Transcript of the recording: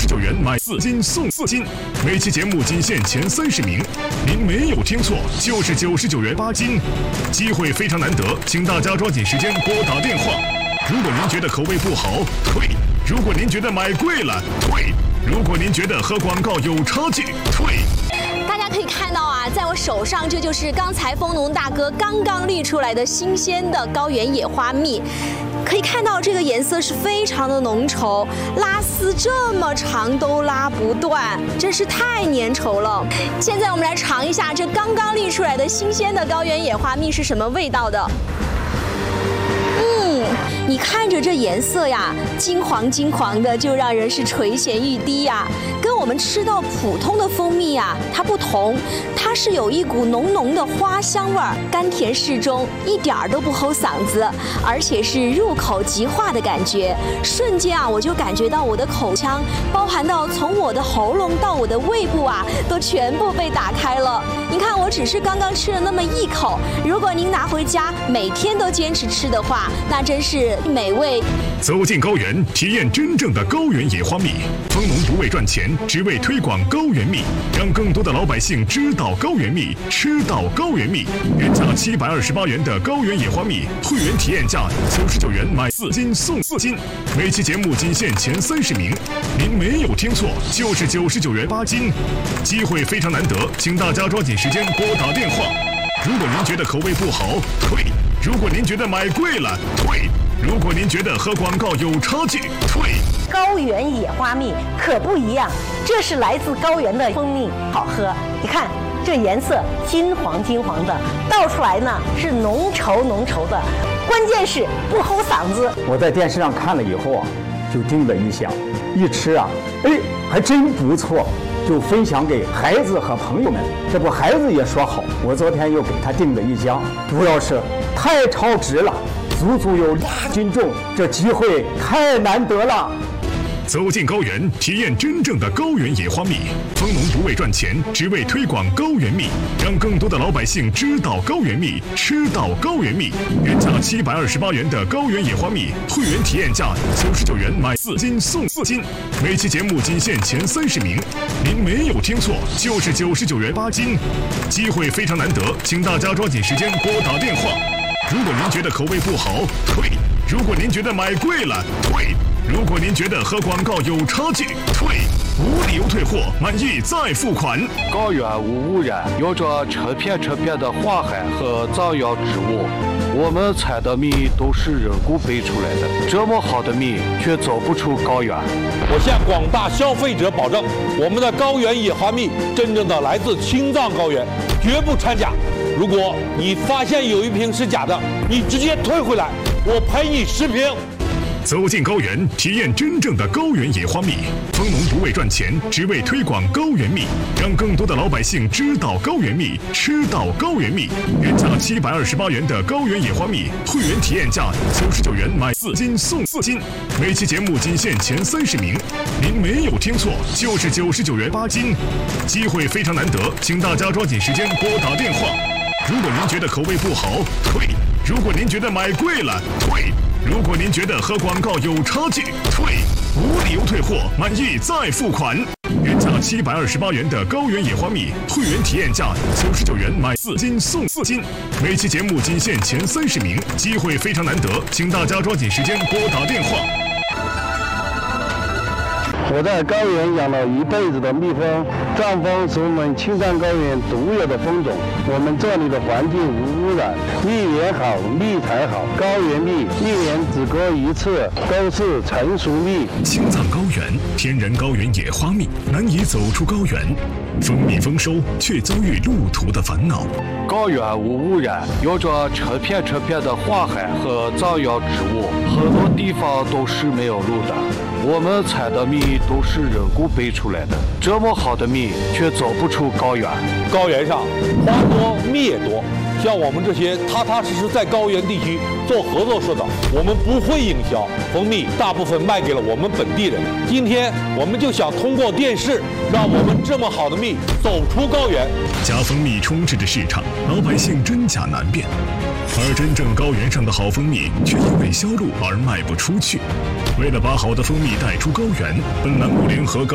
99元买4斤送4斤，每期节目仅限前30名。您没有听错，就是99元8斤，机会非常难得，请大家抓紧时间拨打电话。如果您觉得口味不好，退；如果您觉得买贵了，退；如果您觉得和广告有差距，退。 大家可以看到啊，在我手上这就是刚才蜂农大哥刚刚滤出来的新鲜的高原野花蜜。可以看到这个颜色是非常的浓稠，拉丝这么长都拉不断，真是太粘稠了。现在我们来尝一下这刚刚滤出来的新鲜的高原野花蜜是什么味道的。你看着这颜色呀，金黄金黄的，就让人是垂涎欲滴呀。跟我们吃到普通的蜂蜜呀，它不同，它是有一股浓浓的花香味儿，甘甜适中，一点儿都不齁嗓子，而且是入口即化的感觉。瞬间啊，我就感觉到我的口腔，包含到从我的喉咙到我的胃部啊，都全部被打开了。你看，我只是刚刚吃了那么一口，如果您拿回家每天都坚持吃的话，那真是美味。 走进高原，体验真正的高原野花蜜。蜂农不为赚钱，只为推广高原蜜，让更多的老百姓知道高原蜜，吃到高原蜜。原价728元的高原野花蜜，会员体验价99元买4斤送4斤。每期节目仅限前30名。您没有听错，就是99元8斤，机会非常难得，请大家抓紧时间拨打电话。如果您觉得口味不好，退；如果您觉得买贵了，退；如果您觉得和广告有差距，退。 高原野花蜜可不一样，这是来自高原的蜂蜜，好喝。你看这颜色金黄金黄的，倒出来呢是浓稠浓稠的，关键是不齁嗓子。 我在电视上看了以后啊，就叮了一响，一吃啊，还真不错。就分享给孩子和朋友们，这不孩子也说好，我昨天又给他订了一箱，主要是太超值了，足足有2斤重，这机会太难得了。 走进高原，体验真正的高原野花蜜。蜂农不为赚钱，只为推广高原蜜，让更多的老百姓知道高原蜜，吃到高原蜜。原价728元的高原野花蜜，会员体验价99元买4斤送4斤。每期节目仅限前30名。您没有听错，就是99元8斤，机会非常难得，请大家抓紧时间拨打电话。如果您觉得口味不好，退；如果您觉得买贵了，退；如果您觉得和广告有差距，退，无理由退货，满意再付款。 高原无污染，有着成片的花海和藏药植物，我们采的蜜都是人工培出来的，这么好的蜜却走不出高原。 我向广大消费者保证，我们的高原野花蜜真正的来自青藏高原，绝不掺假。如果你发现有一瓶是假的，你直接退回来，我赔你10瓶。 走进高原，体验真正的高原野花蜜。蜂农不为赚钱，只为推广高原蜜，让更多的老百姓知道高原蜜，吃到高原蜜。原价728元的高原野花蜜，会员体验价99元买4斤送4斤。每期节目仅限前30名。您没有听错，就是99元8斤，机会非常难得，请大家抓紧时间拨打电话。如果您觉得口味不好，退；如果您觉得买贵了，退；如果您觉得和广告有差距，退，无理由退货，满意再付款。原价728元的高原野花蜜，会员体验价99元买4斤送4斤。每期节目仅限前30名，机会非常难得，请大家抓紧时间拨打电话。 我在高原养了一辈子的蜜蜂，藏蜂是我们青藏高原独有的蜂种。我们这里的环境无污染，蜜源好，蜜才好。高原蜜1年只割1次，都是成熟蜜。 青藏高原天然高原野花蜜难以走出高原，蜂蜜丰收却遭遇路途的烦恼。 高原无污染，有着成片的花海和藏药植物，很多地方都是没有路的。我们采的蜜都是人工培出来的，这么好的蜜却走不出高原。 高原上花多蜜也多，像我们这些踏踏实实在高原地区做合作社的，我们不会营销，蜂蜜大部分卖给了我们本地人。今天我们就想通过电视，让我们这么好的蜜走出高原。 假蜂蜜充斥着市场，老百姓真假难辨，而真正高原上的好蜂蜜却因为销路而卖不出去。为了把好的蜂蜜带出高原，本栏目联合高